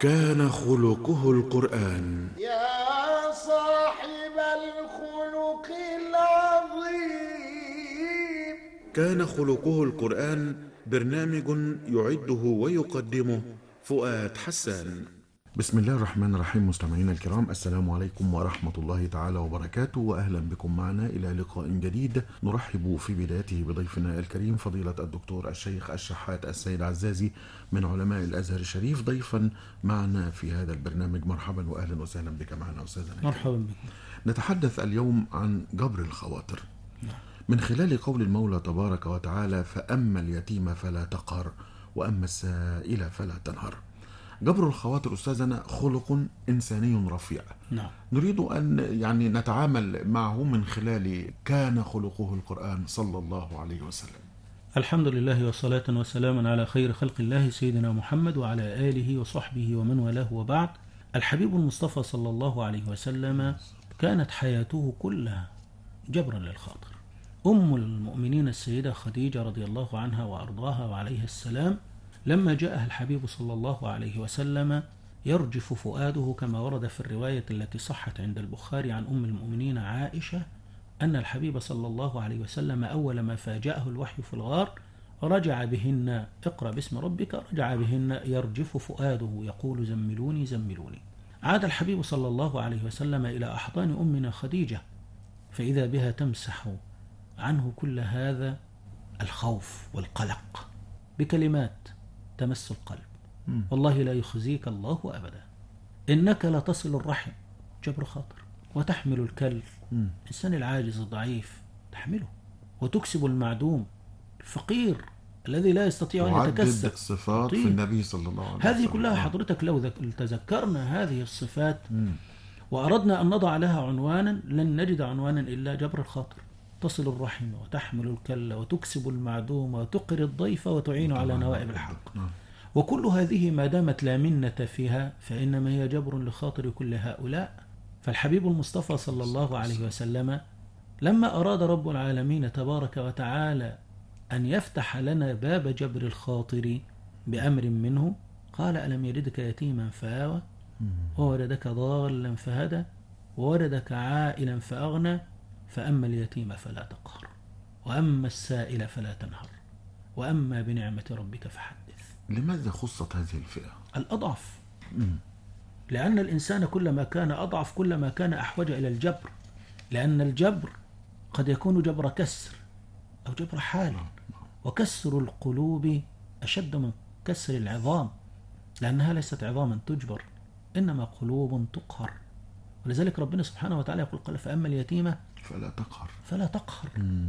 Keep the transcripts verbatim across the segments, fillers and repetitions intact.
كان خلقه القرآن. يا صاحب الخلق العظيم. كان خلقه القرآن برنامج يعده ويقدمه فؤاد حسان. بسم الله الرحمن الرحيم. مستمعينا الكرام، السلام عليكم ورحمة الله تعالى وبركاته، وأهلا بكم معنا إلى لقاء جديد. نرحب في بدايته بضيفنا الكريم فضيلة الدكتور الشيخ الشحات السيد عزازي من علماء الأزهر الشريف، ضيفا معنا في هذا البرنامج. مرحبا وأهلا وسهلا بك معنا أستاذنا. مرحبا بكم. نتحدث اليوم عن جبر الخواطر من خلال قول المولى تبارك وتعالى: فأما اليتيم فلا تقهر وأما السائل فلا تنهر. جبر الخواطر أستاذنا خلق إنساني رفيع. نعم. نريد أن يعني نتعامل معه من خلال كان خلقه القرآن صلى الله عليه وسلم. الحمد لله وصلاة وسلاما على خير خلق الله سيدنا محمد وعلى آله وصحبه ومن والاه، وبعد. الحبيب المصطفى صلى الله عليه وسلم كانت حياته كلها جبرا للخاطر. أم المؤمنين السيدة خديجة رضي الله عنها وأرضاها وعليها السلام، لما جاءها الحبيب صلى الله عليه وسلم يرجف فؤاده كما ورد في الرواية التي صحت عند البخاري عن أم المؤمنين عائشة أن الحبيب صلى الله عليه وسلم أول ما فاجأه الوحي في الغار رجع بهن: اقرأ باسم ربك. رجع بهن يرجف فؤاده يقول: زملوني زملوني. عاد الحبيب صلى الله عليه وسلم إلى أحضان أمنا خديجة، فإذا بها تمسح عنه كل هذا الخوف والقلق بكلمات تمس القلب: والله لا يخزيك الله أبدا، إنك لتصل الرحم، جبر خاطر، وتحمل الكل، الإنسان العاجز الضعيف تحمله، وتكسب المعدوم، الفقير الذي لا يستطيع أن يتكسب. وعدد صفات في النبي صلى الله عليه وسلم. هذه كلها حضرتك لو تذكرنا هذه الصفات وأردنا أن نضع لها عنوانا لن نجد عنوانا إلا جبر الخاطر. تصل الرحم وتحمل الكل وتكسب المعدوم وتقر الضيف وتعين على نوائب الحق. وكل هذه ما دامت لا منة فيها فإنما هي جبر لخاطر كل هؤلاء. فالحبيب المصطفى صلى الله عليه وسلم لما أراد رب العالمين تبارك وتعالى أن يفتح لنا باب جبر الخاطر بأمر منه قال: ألم يردك يتيما فآوى ووردك ضالا فهدى ووردك عائلا فأغنى فأما اليتيم فلا تقهر وأما السائل فلا تنهر وأما بنعمة ربك فحدث. لماذا خصت هذه الفئة؟ الأضعف. مم. لأن الإنسان كلما كان أضعف كلما كان أحوج إلى الجبر، لأن الجبر قد يكون جبر كسر أو جبر حال، وكسر القلوب أشد من كسر العظام، لأنها ليست عظاما تجبر إنما قلوب تقهر. ولذلك ربنا سبحانه وتعالى يقول: قال: فأما اليتيمة فلا تقهر. فلا تقهر.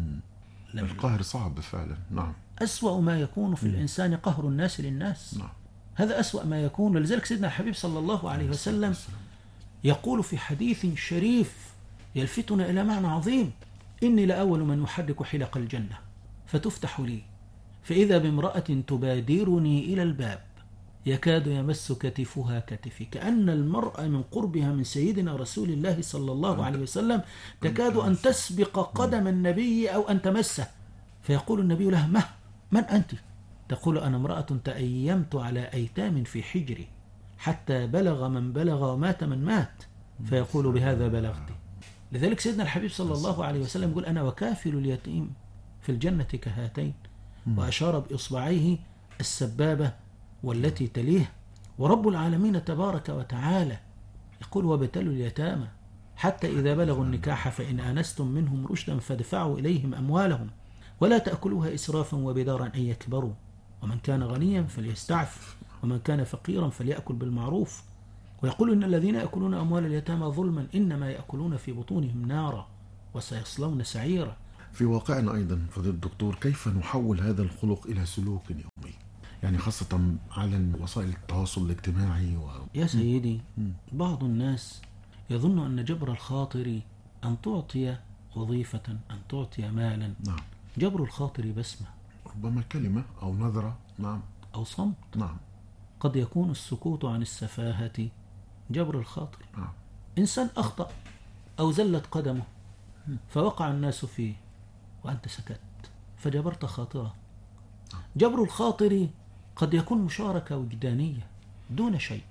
القهر صعب فعلا. نعم. أسوأ ما يكون في مم. الإنسان قهر الناس للناس. نعم. هذا أسوأ ما يكون. ولذلك سيدنا الحبيب صلى الله عليه وسلم يقول في حديث شريف يلفتنا إلى معنى عظيم: إني لأول من يحرك حلق الجنة فتفتح لي فإذا بامرأة تبادرني إلى الباب يكاد يمس كتفها كتفي، كأن المرأة من قربها من سيدنا رسول الله صلى الله عليه وسلم تكاد أن تسبق قدم النبي أو أن تمسه، فيقول النبي لها: مه من أنت؟ تقول: أنا امرأة تأيمت على أيتام في حجري حتى بلغ من بلغ ومات من مات، فيقول: بهذا بلغت. لذلك سيدنا الحبيب صلى الله عليه وسلم يقول: أنا وكافل اليتيم في الجنة كهاتين، وأشار بإصبعيه السبابة والتي تليه. ورب العالمين تبارك وتعالى يقول: وابتلوا اليتامى حتى إذا بلغوا النكاح فإن آنستم منهم رشدا فادفعوا إليهم أموالهم ولا تأكلوها إسرافا وبدارا أن يكبروا ومن كان غنيا فليستعفف ومن كان فقيرا فليأكل بالمعروف. ويقول: إن الذين يأكلون أموال اليتامى ظلما إنما يأكلون في بطونهم نارا وسيصلون سعيرا. في واقعنا أيضا فضيلة الدكتور، كيف نحول هذا الخلق إلى سلوك يومي، يعني خاصة على وسائل التواصل الاجتماعي و... يا سيدي، م. بعض الناس يظن أن جبر الخاطر أن تعطي وظيفة، أن تعطي مالا. نعم. جبر الخاطر بسمة، ربما كلمة أو نظرة. نعم. أو صمت. نعم. قد يكون السكوت عن السفاهة جبر الخاطر. نعم. إنسان أخطأ أو زلت قدمه فوقع الناس فيه وأنت سكت فجبرت خاطره. جبر الخاطر قد يكون مشاركة وجدانية دون شيء،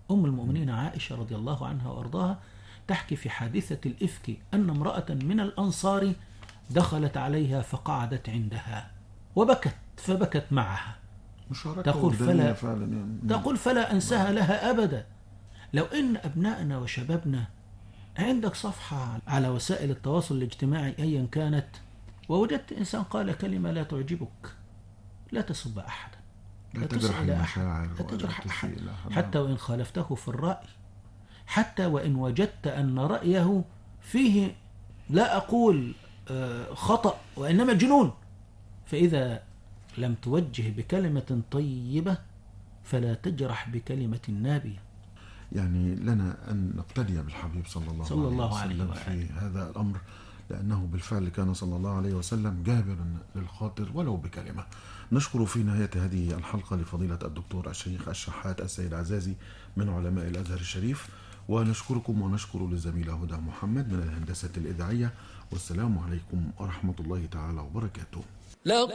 أم المؤمنين عائشة رضي الله عنها وأرضاها تحكي في حادثة الإفك أن امرأة من الأنصار دخلت عليها فقعدت عندها وبكت فبكت معها. تقول فلا, فعلا يعني. تقول فلا أنساها لها أبدا. لو إن أبنائنا وشبابنا عندك صفحة على وسائل التواصل الاجتماعي أيا كانت ووجدت إنسان قال كلمة لا تعجبك، لا تسب أحدا، لا لا تجرح تسأل أحد، المشاعر لا تجرح أحد، أحد. حتى وإن خالفته في الرأي، حتى وإن وجدت أن رأيه فيه لا أقول خطأ وإنما جنون، فإذا لم توجه بكلمة طيبة فلا تجرح بكلمة نابية. يعني لنا أن نقتدي بالحبيب صلى الله, صلى الله عليه وسلم عليه في هذا الأمر، لأنه بالفعل كان صلى الله عليه وسلم جابرا للخاطر ولو بكلمة. نشكر في نهاية هذه الحلقة لفضيلة الدكتور الشيخ الشحات السيد عزازي من علماء الأزهر الشريف، ونشكركم ونشكر للزميلة هدى محمد من الهندسة الإذاعية، والسلام عليكم ورحمة الله تعالى وبركاته.